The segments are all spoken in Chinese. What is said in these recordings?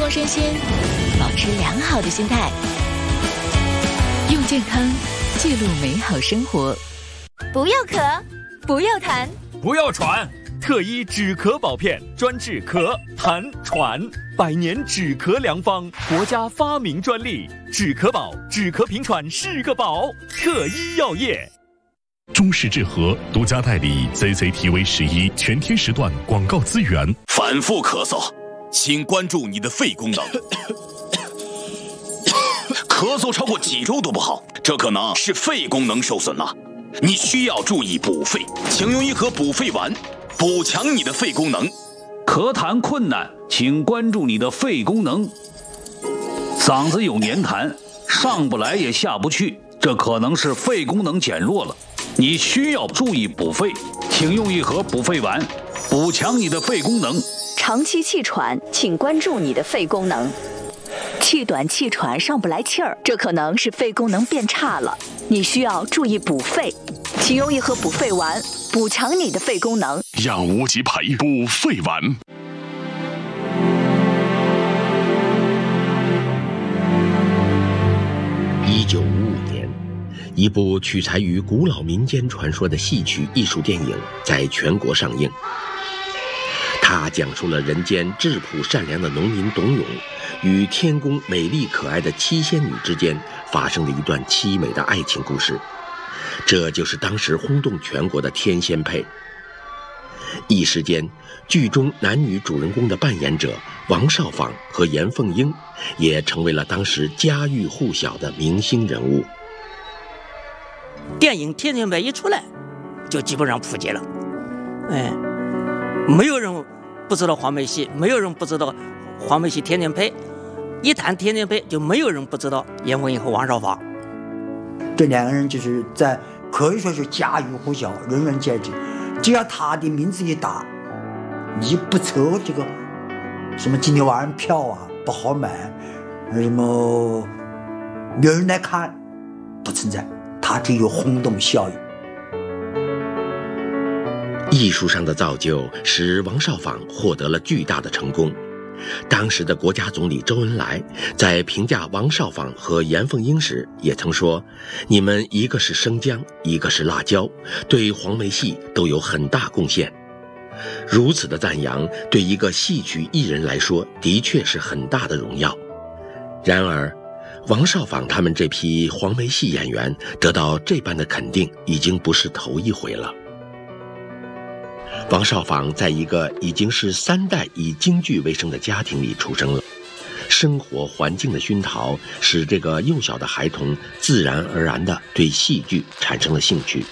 光身心，保持良好的心态，用健康记录美好生活。 不要咳，不要痰， 不要喘。特一止咳宝片，专治咳、痰、喘，100年止咳良方，国家发明专利。止咳宝，止咳平喘是个宝。特一药业。 中式治和独家代理 CCTV11全天时段广告资源。 反复咳嗽，请关注你的肺功能。咳嗽超过几周都不好，这可能是肺功能受损了。你需要注意补肺，请用一盒补肺丸，补强你的肺功能。 咳痰困难，请关注你的肺功能。嗓子有黏痰，上不来也下不去，这可能是肺功能减弱了。你需要注意补肺，请用一盒补肺丸，补强你的肺功能。 长期气喘，请关注你的肺功能。气短气喘上不来气儿，这可能是肺功能变差了，你需要注意补肺，请用一盒补肺丸，补强你的肺功能。 养无极培补肺丸。 1955年，一部取材于古老民间传说的戏曲艺术电影在全国上映。它讲述了人间质朴善良的农民董永与天宫美丽可爱的七仙女之间发生的一段凄美的爱情故事，这就是当时轰动全国的天仙配。一时间，剧中男女主人公的扮演者王少舫和严凤英也成为了当时家喻户晓的明星人物。 电影《天仙配》一出来，就基本上普及了，没有人不知道黄梅戏，没有人不知道黄梅戏天仙配。一谈天仙配，就没有人不知道严凤英和王少舫。 这两个人就是可以说是家喻户晓，人人皆知。只要他的名字一打，你不抽这个什么今天晚上票啊不好买，什么没有人来看，不存在，他只有轰动效应。 艺术上的造就使王少舫获得了巨大的成功。当时的国家总理周恩来在评价王少舫和严凤英时也曾说，你们一个是生姜，一个是辣椒，对黄梅戏都有很大贡献。如此的赞扬对一个戏曲艺人来说的确是很大的荣耀。然而王少舫他们这批黄梅戏演员得到这般的肯定已经不是头一回了。王少舫在一个已经是3代以京剧为生的家庭里出生了，生活环境的熏陶使这个幼小的孩童自然而然地对戏剧产生了兴趣。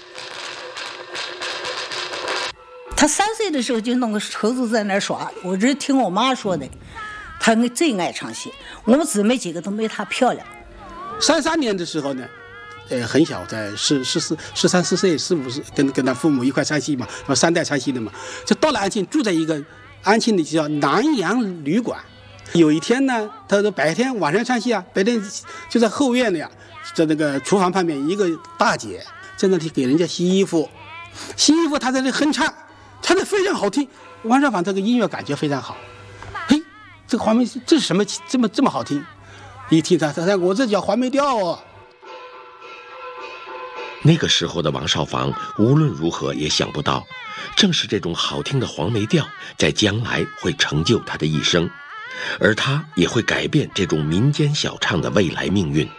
他3岁的时候就弄个猴子在那儿耍，我这听我妈说的，他最爱唱戏，我们姊妹几个都没他漂亮。 33年的时候呢，很小，在13、14岁、15岁，跟他父母一块唱戏嘛，然后3代唱戏的嘛，就到了安庆，住在一个安庆的叫南洋旅馆。有一天呢，他说白天晚上唱戏啊，白天就在后院的呀，在那个厨房旁边，一个大姐在那里给人家洗衣服，他在那哼唱，唱得非常好听。王少舫这个音乐感觉非常好，嘿，这个黄梅这是什么这么好听？一听他说我这叫黄梅调哦。 那个时候的王少舫无论如何也想不到，正是这种好听的黄梅调在将来会成就他的一生，而他也会改变这种民间小唱的未来命运。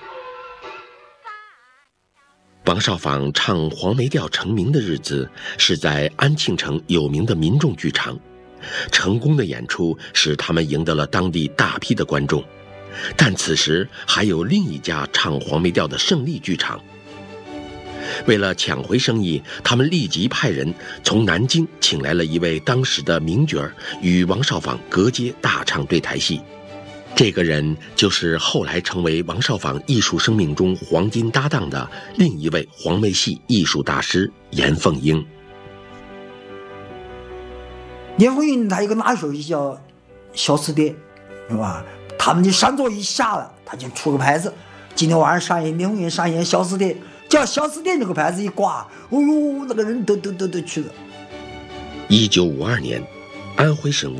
王少舫唱黄梅调成名的日子是在安庆城有名的民众剧场，成功的演出使他们赢得了当地大批的观众。但此时还有另一家唱黄梅调的胜利剧场。为了抢回生意，他们立即派人从南京请来了一位当时的名角儿，与王少舫隔街大唱对台戏。这个人就是后来成为王少舫艺术生命中黄金搭档的另一位黄梅戏艺术大师严凤英。 严凤英他有个拿手戏叫小吃店，是吧？他们就上座一下了，他就出个牌子，今天晚上上演严凤英上演小吃店，叫小吃店这个牌子一挂，哦呦，那个人都去了。 1952年，安徽省